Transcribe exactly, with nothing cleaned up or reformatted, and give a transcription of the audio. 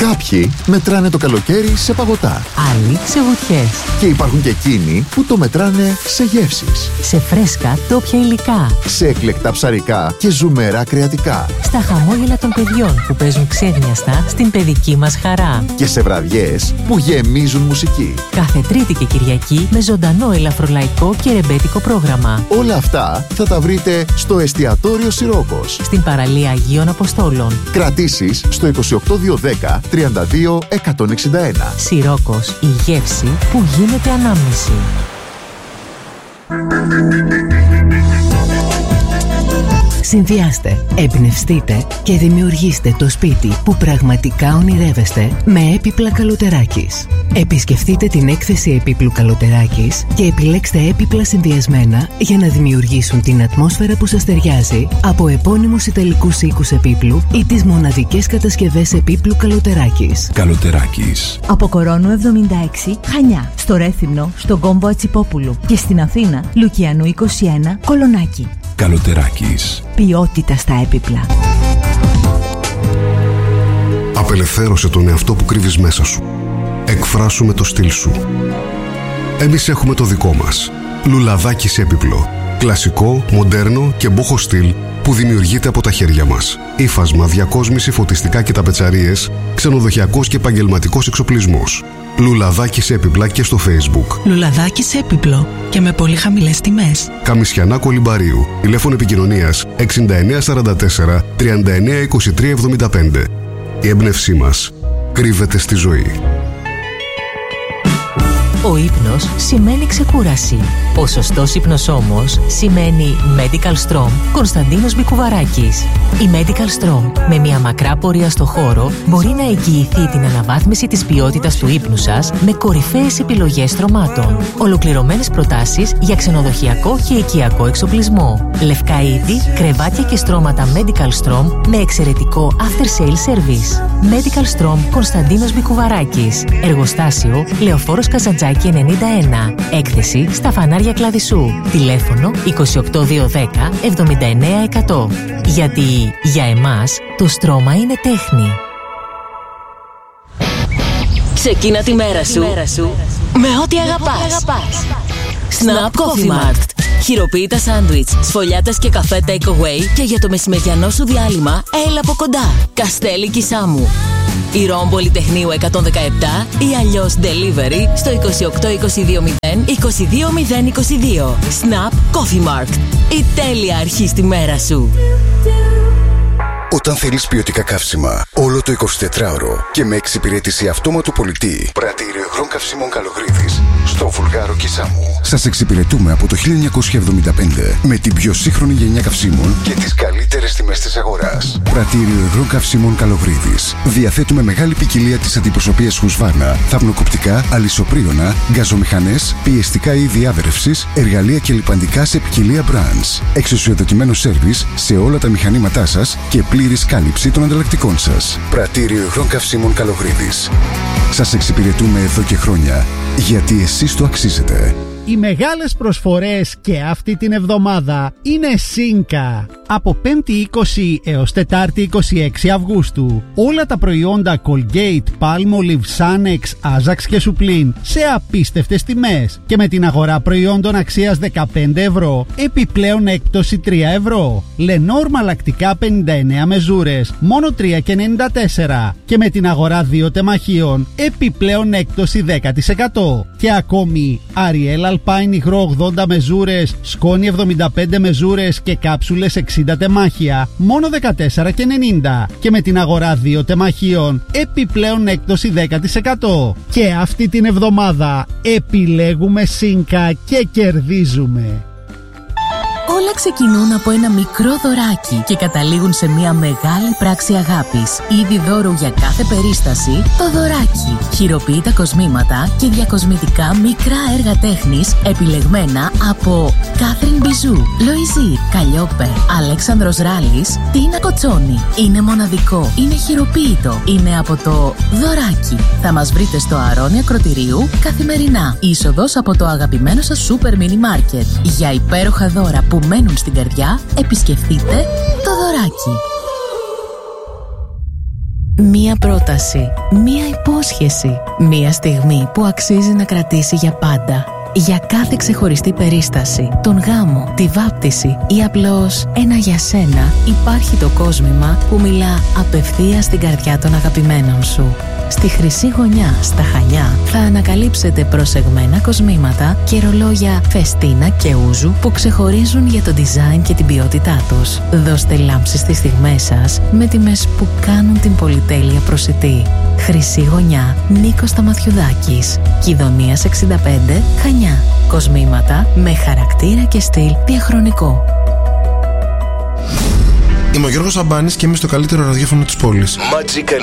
Κάποιοι μετράνε το καλοκαίρι σε παγωτά. Άλλοι σε βουτιές. Και υπάρχουν και εκείνοι που το μετράνε σε γεύσεις. Σε φρέσκα τόπια υλικά. Σε εκλεκτά ψαρικά και ζουμερά κρεατικά. Στα χαμόγελα των παιδιών που παίζουν ξέγνιαστα στην παιδική μας χαρά. Και σε βραδιές που γεμίζουν μουσική. Κάθε Τρίτη και Κυριακή με ζωντανό ελαφρολαϊκό και ρεμπέτικο πρόγραμμα. Όλα αυτά θα τα βρείτε στο εστιατόριο Σιρόκος, στην παραλία Αγίων Αποστόλων. Κρατήσεις στο είκοσι οκτώ διακόσια δέκα τριάντα δύο εκατόν εξήντα ένα. Σιρόκος, η γεύση που γίνεται ανάμνηση. Συνδυάστε, εμπνευστείτε και δημιουργήστε το σπίτι που πραγματικά ονειρεύεστε με έπιπλα Καλωτεράκης. Επισκεφτείτε την έκθεση επίπλου Καλωτεράκης και επιλέξτε έπιπλα συνδυασμένα για να δημιουργήσουν την ατμόσφαιρα που σας ταιριάζει από επώνυμους ιταλικούς οίκους επίπλου ή τις μοναδικές κατασκευές επίπλου Καλωτεράκης. Καλωτεράκης. Από Κορώνου εβδομήντα έξι, Χανιά. Στο Ρέθυμνο, στον Κόμπο Ατσιπόπουλου. Και στην Αθήνα, Λουκιανού είκοσι ένα, Κολονάκι. Καλωτεράκης. Ποιότητα στα έπιπλα. Απελευθέρωσε τον εαυτό που κρύβεις μέσα σου. Εκφράσου με το στυλ σου. Εμείς έχουμε το δικό μας. Λουλαδάκι σε έπιπλο. Κλασικό, μοντέρνο και μπόχο στυλ που δημιουργείται από τα χέρια μας. Ύφασμα, διακόσμηση, φωτιστικά και ταπετσαρίες, ξενοδοχειακός και επαγγελματικός εξοπλισμός. Λουλαδάκι σε έπιπλα και στο Facebook. Λουλαδάκι σε έπιπλο και με πολύ χαμηλές τιμές. Καμισιανά Κολυμπαρίου. Τηλέφωνο επικοινωνίας εξήντα εννέα σαράντα τέσσερα τριάντα εννέα είκοσι τρία εβδομήντα πέντε. Η έμπνευσή μας κρύβεται στη ζωή. Ο ύπνος σημαίνει ξεκούραση. Ο σωστός ύπνος όμως σημαίνει Medical Strom Κωνσταντίνος Μπικουβαράκης. Η Medical Strom με μια μακρά πορεία στο χώρο μπορεί να εγγυηθεί την αναβάθμιση της ποιότητας του ύπνου σας με κορυφαίες επιλογές στρωμάτων. Ολοκληρωμένες προτάσεις για ξενοδοχειακό και οικιακό εξοπλισμό. Λευκά είδη, κρεβάτια και στρώματα Medical Strom με εξαιρετικό after sale service. Medical Strom Κωνσταντίνος Μπικουβαράκης. Εργοστάσιο Λεωφόρος Καζαντζάκη ενενήντα ένα. Έκθεση στα φανάρια Κλαδισσού. Τηλέφωνο είκοσι οκτώ διακόσια δέκα εβδομήντα εννέα εκατό. Γιατί για εμάς το στρώμα είναι τέχνη. Ξεκίνα τη μέρα σου, μέρα σου με ό,τι αγαπάς. Snap Coffee Mart. Χειροποίητα σάντουιτς, σφολιάτες και καφέ take away και για το μεσημεριανό σου διάλειμμα έλα από κοντά. Καστέλι Κισάμου. Ηρώων Πολυτεχνείου εκατόν δεκαεπτά ή αλλιώς delivery στο είκοσι οκτώ είκοσι δύο μηδέν είκοσι δύο μηδέν είκοσι δύο. Snap Coffee Mart. Η τέλεια αρχή στη μέρα σου. Όταν θέλεις ποιοτικά καύσιμα όλο το εικοσιτετράωρο και με εξυπηρέτηση αυτόματου πολιτή, Πρατήριο Υγρών Καυσίμων Καλογρίδης στο Βουλγάρο Κισάμου. Σας εξυπηρετούμε από το χίλια εννιακόσια εβδομήντα πέντε με την πιο σύγχρονη γενιά καυσίμων και τις καλύτερες τιμές της αγοράς. Πρατήριο Υγρών Καυσίμων Καλογρίδης. Διαθέτουμε μεγάλη ποικιλία της αντιπροσωπείας Husqvarna, θαπνοκοπτικά, αλυσοπρίωνα, γκαζομηχανές, πιεστικά είδη άδρευσης, εργαλεία και λιπαντικά σε ποικιλία brands. Εξουσιοδοτημένο σέρβις σε όλα τα μηχανήματά σας και πλήρης κάλυψη των ανταλλακτικών σας. Πρατήριο Υγρών Καυσίμων Καλογρίδης. Σας εξυπηρετούμε εδώ και χρόνια, γιατί εσείς το αξίζετε. Οι μεγάλες προσφορές και αυτή την εβδομάδα είναι Σίνκα. Από πέμπτη είκοσι έως Τετάρτη είκοσι έξι Αυγούστου. Όλα τα προϊόντα Colgate, Palmolive, Sanex, Ajax και Suplin σε απίστευτες τιμές. Και με την αγορά προϊόντων αξίας δεκαπέντε ευρώ, επιπλέον έκπτωση τρία ευρώ. Lenor μαλακτικά πενήντα εννέα μεζούρες, μόνο τρία και ενενήντα τέσσερα. Και με την αγορά δύο τεμαχίων, επιπλέον έκπτωση δέκα τοις εκατό. Και ακόμη Ariel Alpine υγρό ογδόντα μεζούρες, σκόνη εβδομήντα πέντε μεζούρες και κάψουλες εξήντα τεμάχια, μόνο δεκατέσσερα και ενενήντα. Και με την αγορά δύο τεμαχίων, επιπλέον έκπτωση δέκα τοις εκατό. Και αυτή την εβδομάδα επιλέγουμε Σίνκα και κερδίζουμε. Όλα ξεκινούν από ένα μικρό δωράκι και καταλήγουν σε μια μεγάλη πράξη αγάπης. Είδη δώρου για κάθε περίσταση, το δωράκι. Χειροποίητα κοσμήματα και διακοσμητικά μικρά έργα τέχνης επιλεγμένα από Κάθριν Μπιζού, Λοϊζή, Καλλιόπε, Αλέξανδρος Ράλης, Τίνα Κοτσόνη. Είναι μοναδικό, είναι χειροποίητο, είναι από το δωράκι. Θα μας βρείτε στο Αρώνη Ακροτηρίου καθημερινά. Είσοδος από το αγαπημένο σας σούπερ μίνι μάρκετ. Για υπέροχα δώρα που μένουν στην καρδιά, επισκεφτείτε το δωράκι. Μία πρόταση, μία υπόσχεση, μία στιγμή που αξίζει να κρατήσει για πάντα. Για κάθε ξεχωριστή περίσταση, τον γάμο, τη βάπτιση ή απλώς ένα για σένα, υπάρχει το κόσμημα που μιλά απευθείας στην καρδιά των αγαπημένων σου. Στη Χρυσή Γωνιά, στα Χανιά, θα ανακαλύψετε προσεγμένα κοσμήματα και ρολόγια Φεστίνα και Ούζου που ξεχωρίζουν για το design και την ποιότητά τους. Δώστε λάμψη στις στιγμές σας με τιμές που κάνουν την πολυτέλεια προσιτή. Χρυσή Γωνιά, Νίκος Σταμαθιουδάκης, Κηδονίας εξήντα πέντε, Χανιά. Κοσμήματα με χαρακτήρα και στυλ διαχρονικό. Είμαι ο Γιώργος Αμπάνης και είμαι στο καλύτερο ραδιόφωνο της πόλης. Magical